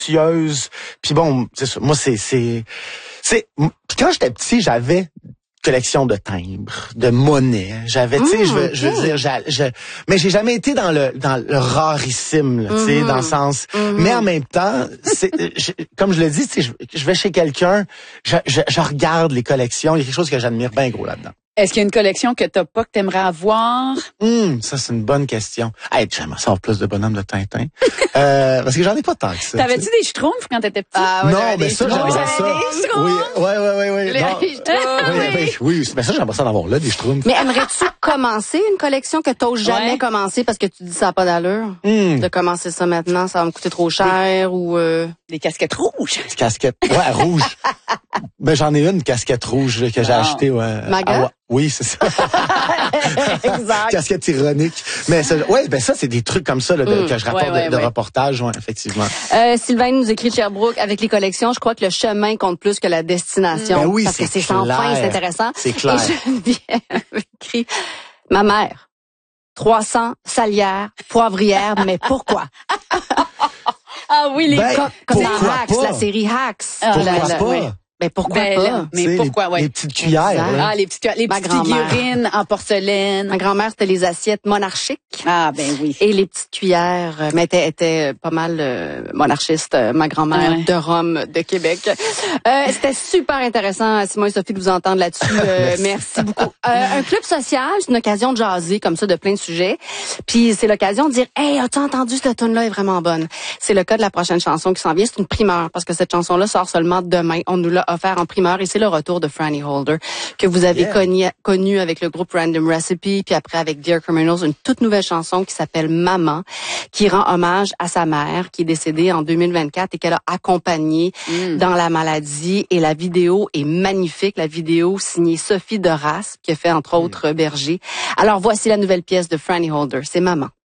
minutieuse. Puis bon, c'est ça. Moi, c'est. Puis quand j'étais petit, j'avais collection de timbres, de monnaie. J'avais, tu sais, je veux dire, mais j'ai jamais été dans le rarissime, tu sais, dans le sens. Mais en même temps, comme je le dis, tu sais, je vais chez quelqu'un, je regarde les collections. Il y a quelque chose que j'admire bien gros là-dedans. Est-ce qu'il y a une collection que t'as pas, que t'aimerais avoir? Ça, c'est une bonne question. Hey, j'aimerais savoir plus de bonhommes de Tintin. Parce que j'en ai pas tant que ça. T'avais-tu des schtroumpfs quand t'étais petit? Non, mais ça, j'aimerais ça. Oui, oui, mais ça, j'aimerais ça d'avoir là, des schtroumpfs. Mais aimerais-tu commencer une collection que t'oses jamais commencer parce que tu dis ça n'a pas d'allure? De commencer ça maintenant, ça va me coûter trop cher ou... Des casquettes rouges. Des casquettes, rouges. Ben, j'en ai une casquette rouge là, que j'ai achetée. Maga? Oui, c'est ça. Exact. Casquette ironique. Mais ça, ça, c'est des trucs comme ça là, que je rapporte de reportages, effectivement. Sylvain nous écrit de Sherbrooke, avec les collections, je crois que le chemin compte plus que la destination. Ben oui, parce que c'est sans fin, c'est intéressant. C'est clair. Et Geneviève écrit, ma mère, 300 salières, poivrières, mais pourquoi? Ah oui, les comme dans Hacks, la série Hacks. Pourquoi pas? Mais pourquoi pas? Mais pourquoi, les petites cuillères. Les petites figurines en porcelaine. Ma grand-mère, c'était les assiettes monarchiques. Ah, ben oui. Et les petites cuillères, mais était pas mal monarchiste, ma grand-mère de Rome, de Québec. C'était super intéressant, Simon et Sophie, de vous entendre là-dessus. Merci beaucoup. Un club social, c'est une occasion de jaser comme ça de plein de sujets. Puis c'est l'occasion de dire, hey, as-tu entendu cette tune-là est vraiment bonne. C'est le cas de la prochaine chanson qui s'en vient. C'est une primeur parce que cette chanson-là sort seulement demain. On nous l'a offert en primeur et c'est le retour de Franny Holder que vous avez connu avec le groupe Random Recipe puis après avec Dear Criminals, une toute nouvelle chanson qui s'appelle Maman, qui rend hommage à sa mère qui est décédée en 2024 et qu'elle a accompagnée dans la maladie. Et la vidéo est magnifique, la vidéo signée Sophie de Raspe qui a fait entre autres Berger. Alors voici la nouvelle pièce de Franny Holder, c'est Maman.